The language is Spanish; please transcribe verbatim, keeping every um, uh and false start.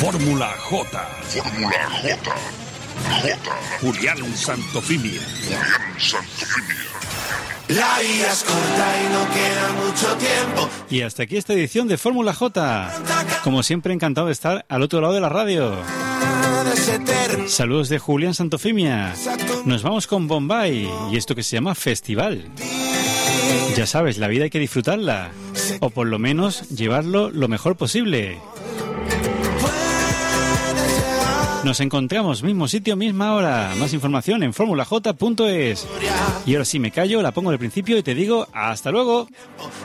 Fórmula J. Fórmula J. J. Julián Santofimia. Julián Santofimia. La vida es corta y no queda mucho tiempo. Y hasta aquí esta edición de Fórmula J. Como siempre, encantado de estar al otro lado de la radio. Saludos de Julián Santofimia. Nos vamos con Bombay y esto que se llama Festival. Ya sabes, la vida hay que disfrutarla, o por lo menos llevarlo lo mejor posible. Nos encontramos mismo sitio, misma hora. Más información en formula j punto es. Y ahora sí me callo, la pongo al principio y te digo hasta luego.